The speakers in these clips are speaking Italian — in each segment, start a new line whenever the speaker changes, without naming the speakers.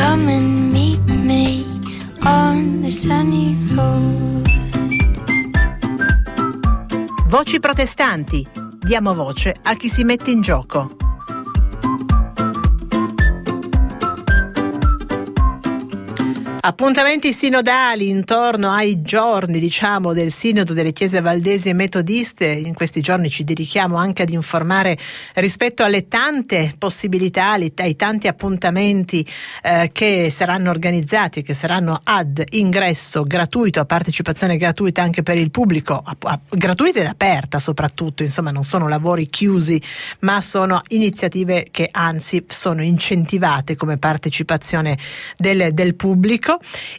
Come and meet me on the sunny road.
Voci protestanti. Diamo voce a chi si mette in gioco. Appuntamenti sinodali intorno ai giorni, del Sinodo delle Chiese Valdesi e Metodiste. In questi giorni ci dedichiamo anche ad informare rispetto alle tante possibilità, ai tanti appuntamenti che saranno organizzati, che saranno ad ingresso gratuito, a partecipazione gratuita anche per il pubblico, gratuita ed aperta soprattutto, insomma non sono lavori chiusi, ma sono iniziative che anzi sono incentivate come partecipazione del pubblico.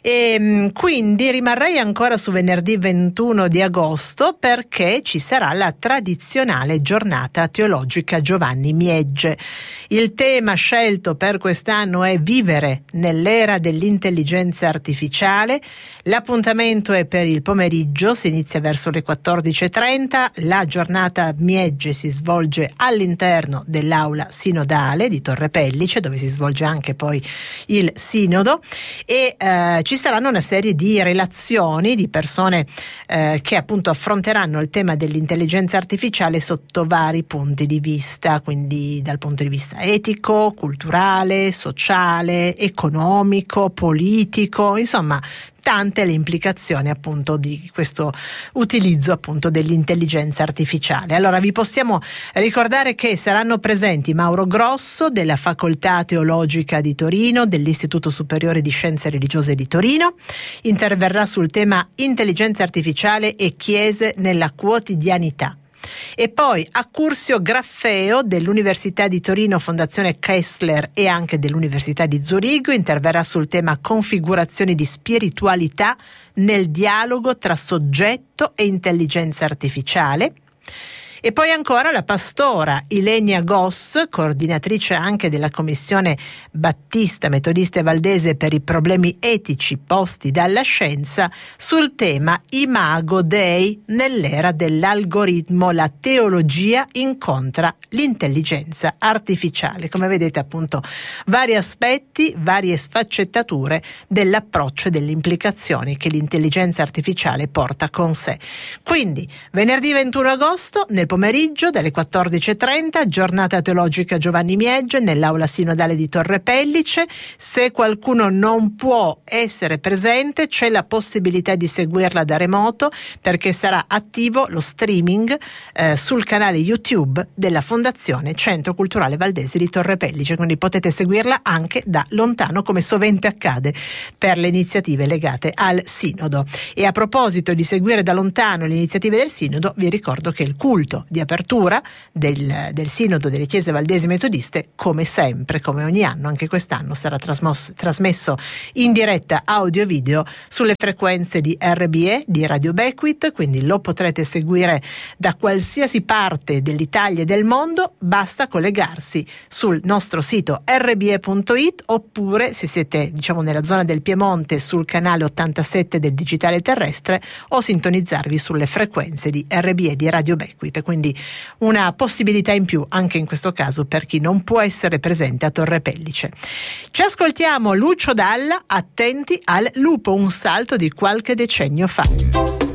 E quindi rimarrei ancora su venerdì 21 di agosto perché ci sarà la tradizionale giornata teologica Giovanni Miegge. Il tema scelto per quest'anno è vivere nell'era dell'intelligenza artificiale. L'appuntamento è per il pomeriggio, si inizia verso le 14:30. La giornata Miegge si svolge all'interno dell'aula sinodale di Torre Pellice, dove si svolge anche poi il sinodo, e ci saranno una serie di relazioni di persone che appunto affronteranno il tema dell'intelligenza artificiale sotto vari punti di vista, quindi dal punto di vista etico, culturale, sociale, economico, politico, insomma tante le implicazioni appunto di questo utilizzo appunto dell'intelligenza artificiale. Allora vi possiamo ricordare che saranno presenti Mauro Grosso della Facoltà Teologica di Torino, dell'Istituto Superiore di Scienze Religiose di Torino, interverrà sul tema intelligenza artificiale e chiese nella quotidianità. E poi Accursio Graffeo dell'Università di Torino, Fondazione Kessler e anche dell'Università di Zurigo interverrà sul tema configurazioni di spiritualità nel dialogo tra soggetto e intelligenza artificiale. E poi ancora la pastora Ilenia Goss, coordinatrice anche della Commissione Battista Metodista e Valdese per i problemi etici posti dalla scienza, sul tema Imago Dei nell'era dell'algoritmo, la teologia incontra l'intelligenza artificiale. Come vedete appunto vari aspetti, varie sfaccettature dell'approccio e delle implicazioni che l'intelligenza artificiale porta con sé. Quindi venerdì 21 agosto nel pomeriggio dalle 14:30 giornata teologica Giovanni Miegge nell'aula sinodale di Torre Pellice. Se qualcuno non può essere presente c'è la possibilità di seguirla da remoto perché sarà attivo lo streaming sul canale YouTube della Fondazione Centro Culturale Valdese di Torre Pellice, quindi potete seguirla anche da lontano come sovente accade per le iniziative legate al Sinodo. E a proposito di seguire da lontano le iniziative del Sinodo, vi ricordo che il culto di apertura del Sinodo delle Chiese Valdesi Metodiste, come sempre, come ogni anno, anche quest'anno sarà trasmesso in diretta audio-video sulle frequenze di RBE, di Radio Becquith, quindi lo potrete seguire da qualsiasi parte dell'Italia e del mondo, basta collegarsi sul nostro sito rbe.it oppure se siete nella zona del Piemonte sul canale 87 del digitale terrestre o sintonizzarvi sulle frequenze di RBE di Radio Becquith. Quindi una possibilità in più anche in questo caso per chi non può essere presente a Torre Pellice. Ci ascoltiamo Lucio Dalla, Attenti al lupo, un salto di qualche decennio fa.